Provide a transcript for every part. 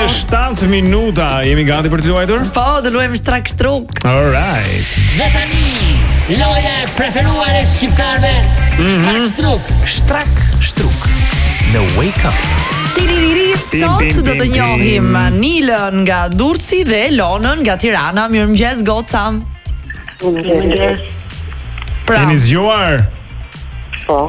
7 minuta. Jemi gati për të luajtur? Po, do luajmë shtrak shtruk. All right. Dhe tani, loja e preferuar e shqiptarëve, Shtrak Shtruk në Wake Up. Sot do të njohim Nilën nga Durrësi dhe Elonën nga Tirana. Mirëmëngjes goca. Mirëmëngjes. Pra, Jeni zgjuar? Po.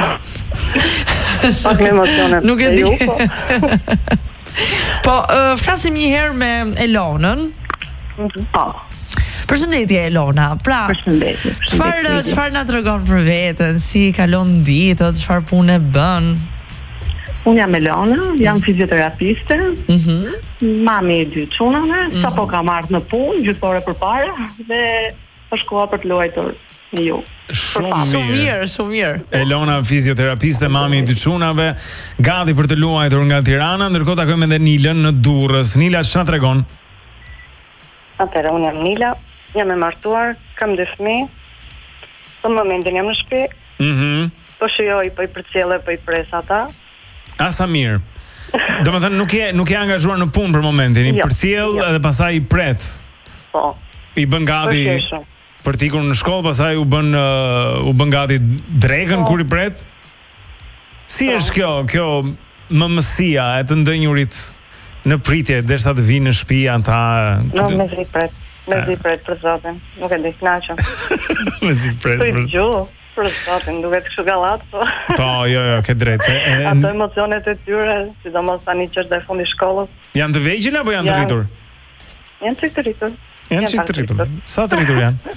Pak me emocione. nuk e di. Po. Po, flasim një herë me Elonën. Po. Përshëndetje Elona. Pra, Përshëndetje. çfarë na tregon për veten? Si kalon ditët? Çfarë punë bën? Unë jam Elona, jam fizioterapiste. Mami i 2 çunave, sapo kam ardhur në punë, gjyqore përpara dhe është koha për të luajtur me ju. Shumë mirë. Shumë mirë. Elona, fizioterapiste, mami i 2 çunave, gati për të luajtur nga Tirana, ndërkohë takojmë edhe Nilën në Durrës. Nila, çfarë tregon? Atëherë, unë jam Nila, jam e martuar, kam 2 fëmijë. Në momentin jam në shtëpi. Po shijoj, po i përcjellë, po i pres ata. Asa mirë. Domethënë nuk je angazhuar në punë për momentin, i përcjell edhe pastaj i pret. Po. I bën gati për të ikur në shkollë, pastaj u bën gati drekën kur i pret. Si është kjo mëmësia e të ndënjurit në pritje derisa të vinë në shtëpi ata? Me zi pret për zotin. Nuk e di kënaqem. Me zi pret për zotin, duket kështu gallat, po. Po, jo, ke drejtë. Ato emocionet e tyre, sidomos tani që është dhe fundi shkollës. Janë të vegjël apo janë të rritur? Janë çik të rritur. Janë çik të rritur. Sa të rritur janë?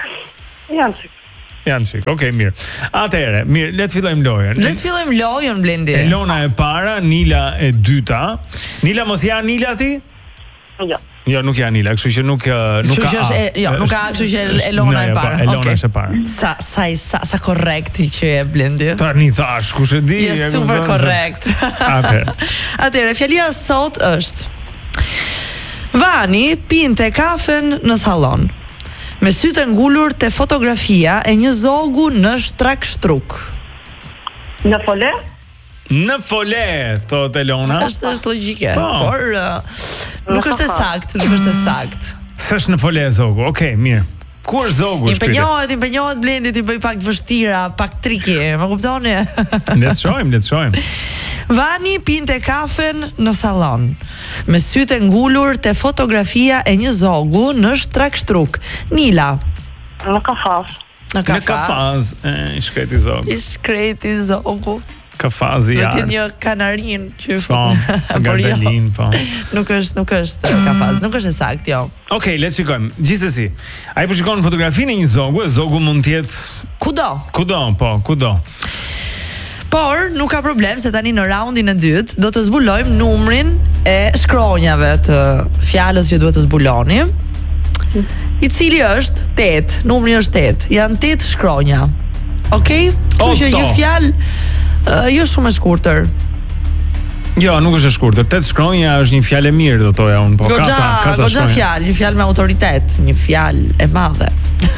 Janë çik. Okej, mirë. Atëherë, mirë, le të fillojmë lojën. Le të fillojmë lojën, Blendi. Elona e para, Nila e dyta. Nila, mos ja Nila ti? Jo. Jo, nuk janë Nila, kështu që nuk ka. Nuk ka, kështu që Elona e para. Elona është e para. Sa korrekt që je Blendi. Tani thash, kush e di? Je super korrekt. Atëherë, fjalia sot është: Vani pinte kafen në sallon, me sytë ngulur te fotografia e një zogu në shtrak shtruk. Në fole? Në fole, thot Elona. Është logjike, por nuk është e saktë. S'është në fole zogu. Okej, mirë. Ku është zogu? Impenjohet Blendi, ti bëj pak të vështira, pak triki, më kuptoni? Le të shohim. Vani pinte kafen në sallon, me sytë ngulur te fotografia e një zogu në shtrak shtruk. Nila. Në kafaz. Në kafaz. I shkreti zogu. Kafazi ja. Vetë një kanarin që Gardalin, po. Nuk është kafaz, nuk është saktë, jo. Okej, le të shikojmë. Gjithsesi, ai po shikon fotografinë e një zogu, zogu mund të jetë kudo. Por nuk ka problem se tani në raundin e dytë do të zbulojmë numrin e shkronjave të fjalës që duhet të zbuloni, i cili është 8. Numri është 8. Janë 8 shkronja. Okej? Kështu që një fjalë jo shumë e shkurtër. Jo, nuk është e shkurtër. 8 shkronja është një fjalë e mirë, do thoja unë, po kaca shkronja. Goxha fjalë, një fjalë me autoritet, një fjalë e madhe.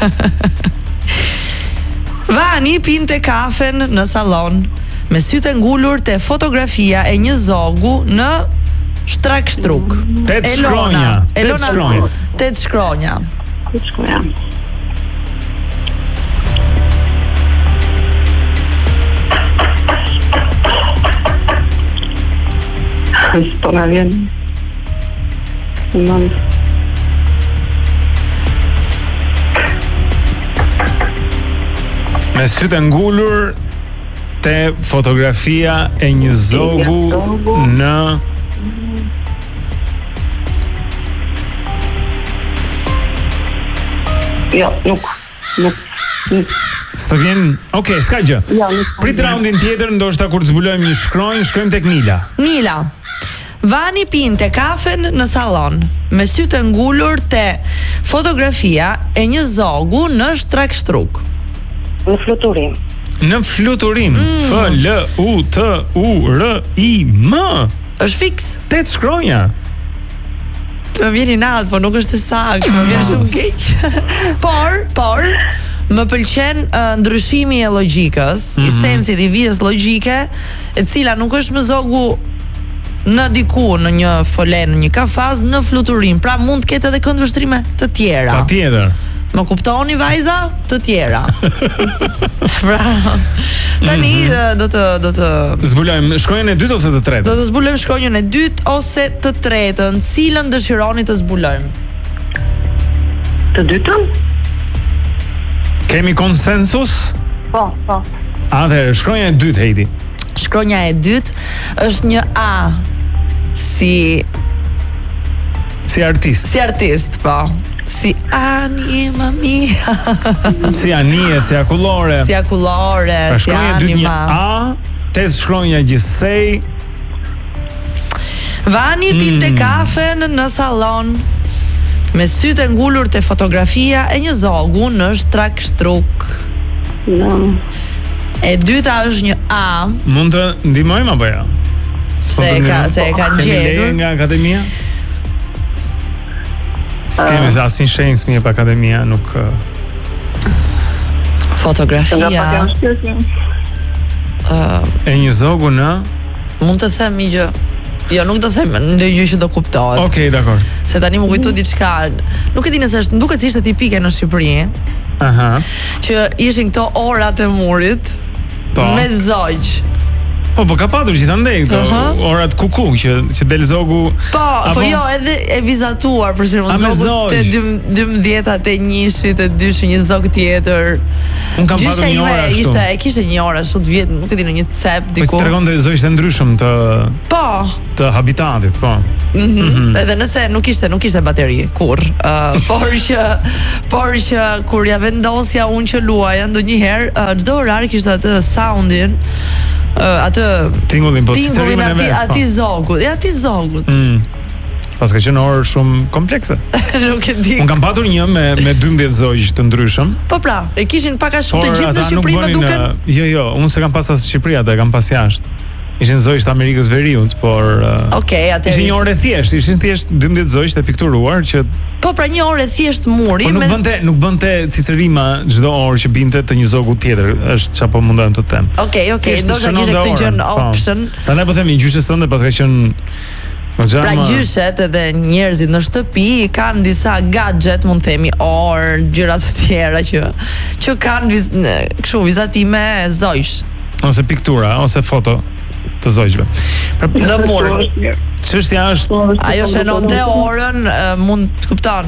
Vani pinte kafen në sallon, me sytë ngulur te fotografia e një zogu në shtrak shtruk. 8 shkronja. 8 shkronja. Po nga vjen. Me sytë ngulur te fotografia e një zogu në Jo, nuk. S'të vjen. Okej, s'ka gjë. Prit raundin tjetër, ndoshta kur të zbulojmë një shkronjë, shkojmë tek Nila. Nila. Vani pinte kafen në sallon, me sytë ngulur te fotografia e një zogu në shtrak shtruk. Në fluturim. Fluturim. Është fiks. 8 shkronja. Më vjen i natë, po nuk është e saktë, më vjen shumë keq. Por më pëlqen ndryshimi e logjikës, i sensit i vijës logjike, e cila nuk është më zogu në diku në një fole, në një kafaz, në fluturim. Pra mund të ketë edhe këndvështrime të tjera. Patjetër. Më kuptoni vajza? Të tjera. Pra, tani do të zbulojmë shkronjën e dytë ose të tretën? Do të zbulojmë shkronjën e dytë ose të tretën. Cilën dëshironi të zbulojmë? Të dytën? Kemi konsensus? Po. Atëherë, shkronja e dytë, Heidi. Shkronja e dytë është një A si artist. Si artist, po. Si anima mia. Si anije, si akullore. Si akullore, si anima. Shkronja e dytë një A, tes shkronja gjithsej. Vani pinte kafen në salon me sytë e ngulur te fotografia e një zogu në shtrak shtruk. E dyta është një A. Mund të ndihmojmë apo ja? Se e ka gjetur nga akademia? S'kemi asin shenjë mirë për akademia, nuk... Fotografia... E një zogu në... Mund të them një gjë. Jo, nuk do them, në gjë që do kuptohet. Okej, dakor. Se tani më kujtu diçka. Nuk e di nëse është, duket si ishte tipike në Shqipëri. Aha. Që ishin këto orat e murit me zogj. Po ka patur gjithandej këto orat kuku që del zogu. Po jo, edhe e vizatuar për shembull zogu te 12-ta te 1-shit te 2-shi një zog tjetër. Un kam patur një orë ashtu. E kishte një orë ashtu të vjet, nuk e di në një cep diku. Po tregonte zogj të ndryshëm të habitatit, po. Edhe nëse nuk ishte bateri kur. Por që kur ja vendosja unë që luaja ndonjëherë çdo orar kishte atë soundin atë tingullin ati zogut. Ati zogut. Pas ka qenë orë shumë komplekse. Nuk e di. Unë kam patur një me 12 zogj të ndryshëm. Po pra, e kishin pak a shumë të gjithë në Shqipëri më duken. Jo, unë se kam pas as Shqipëria, e kam pas jashtë. Ishin zogj të Amerikës Veriut, por atëherë ishin një orë thjesht, ishin thjesht 12 zogj të pikturuar që po pra një orë thjesht muri. Po nuk bënte cicërima çdo orë që binte të një zogu tjetër, është çapo mundojmë të them. Okej, ndoshta kishte këtë gjë option. Prandaj po themi gjyshe sënde pas ka qenë pra gjyshet edhe njerëzit në shtëpi kanë disa gadget, mund themi orë, gjëra të tjera që kanë kështu vizatime zojsh. Ose piktura, ose foto të zogjve. Në mur. Çështja është ajo shënonte orën, mund të kupton.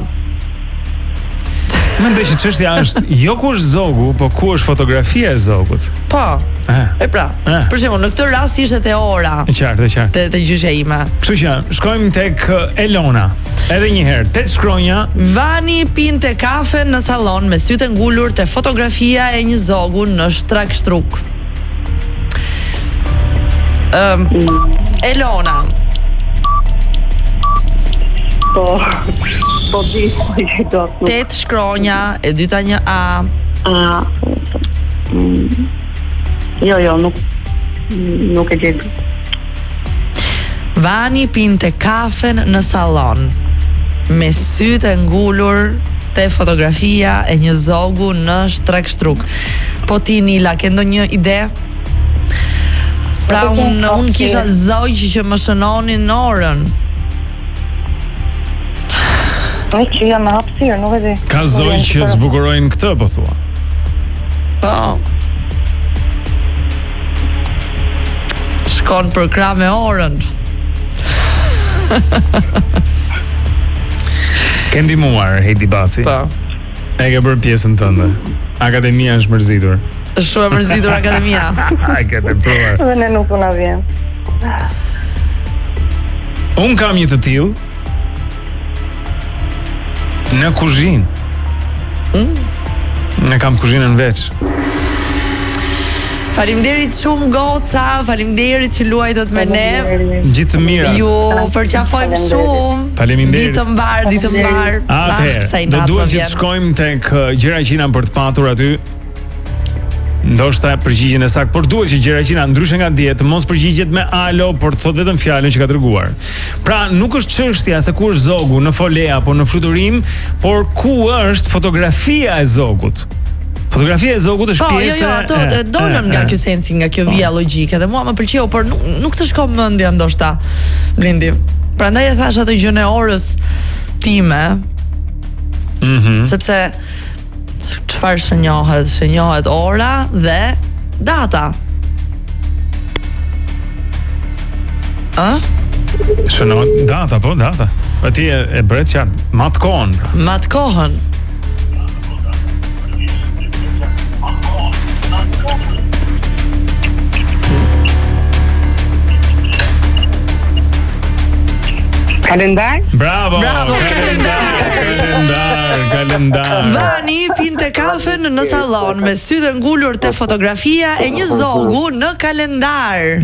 Mendoj që çështja është jo ku është zogu, po ku është fotografia e zogut. Po. E pra. Për shembull, në këtë rast ishte te ora. E qartë. Te gjyshja ime. Kështu që shkojmë tek Elona. Edhe një herë, tet shkronja. Vani pinte kafe në sallon me sytë e ngulur te fotografia e një zogu në shtrak shtruk. Elona. Po di që do. Tet shkronja, e dyta një A. Jo, nuk e gjej. Vani pinte kafen në sallon me sytë e ngulur te fotografia e një zogu në shtrak shtruk. Po ti Nila, ke ndonjë ide? Pra unë kisha zogj që më shënonin në orën. Që jam në hapësirë, nuk e di. Ka zogj që zbukurojnë këtë, po thua? Po. Shkon për krah me orën. Ke ndihmuar Heidi Baci? Po. E ke bërë pjesën tënde. Akademia është mërzitur. Është shumë e mërzitur akademia. Ai ka të provar. Dhe ne nuk na vjen. Un kam një të tillë në kuzhinë. Ne kam kuzhinën veç. Faleminderit shumë goca, faleminderit që luajtët me ne. Gjithë të mirat. Ju përqafojmë shumë. Faleminderit. Ditë të mbar. Atëherë, do duhet që të shkojmë tek gjëra që jena për të patur aty. Ndoshta përgjigjen e saktë, por duhet që gjëra që jena ndryshe nga dietë, mos përgjigjet me alo, por të thot vetëm fjalën që ka treguar. Pra, nuk është çështja se ku është zogu, në fole apo në fluturim, por ku është fotografia e zogut. Fotografia e zogut është pjesë. Jo, ato donën nga ky sensi, nga kjo vija logjike dhe mua më pëlqeu, por nuk të shkon mendja ndoshta Blendi. Prandaj e thash ato gjën e orës time. Sepse çfarë shënjohet ora dhe data. Shënohet data, po data. Ati e bëret qartë, matë kohën. Kalendar? Bravo, kalendar. Vani pinte kafen në sallon me sytë ngulur te fotografia e një zogu në kalendar.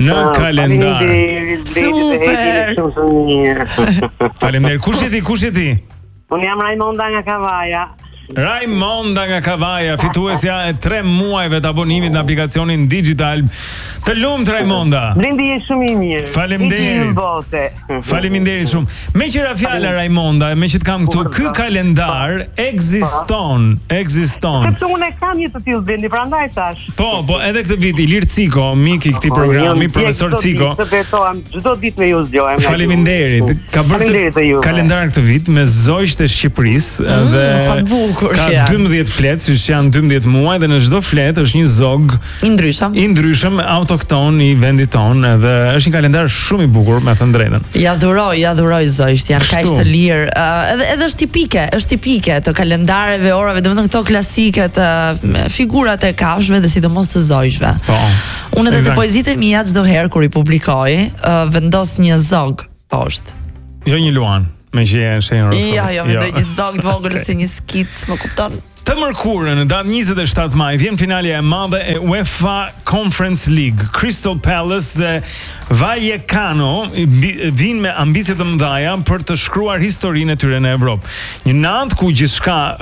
Super. Faleminderit. Kush je ti? Unë jam Raimonda nga Kavaja. Raimonda nga Kavaja, fituesja e 3 muajve të abonimit në aplikacionin digital. Të lumt Raimonda. Blendi je shumë i mirë. Faleminderit shumë. Me qëra fjala Raimonda, me që të kam këtu, ky kalendar ekziston. Sepse unë kam një të tillë Blendi, prandaj thash. Po, edhe këtë vit Ilir Ciko, mik i këtij programi, profesor Ciko. Çdo ditë me ju zgjohem. Faleminderit. Ka bërë kalendar këtë vit me zojshtë e Shqipërisë dhe ka 12 fletë, që janë 12 muaj dhe në çdo fletë është një zog i ndryshëm, autokton i vendit tonë, dhe është një kalendar shumë i bukur, me thënë drejtën. Ja dhuroj zojsht, janë kaq të lirë. Edhe është tipike të kalendareve, orave, domethënë këto klasike të figurat e kafshëve dhe sidomos të zojshve. Po. Unë edhe të poezitë e mia çdo herë kur i publikoj, vendos një zog poshtë. Jo një luan. Me që e shenjë horoskop. Jo, një zog të vogël se një skic, më kupton? Të mërkurën, në datë 27 maj, vjen finalja e madhe e UEFA Conference League. Crystal Palace dhe Vallecano vinë me ambicje të mëdha për të shkruar historinë e tyre në Evropë. Një natë ku gjithçka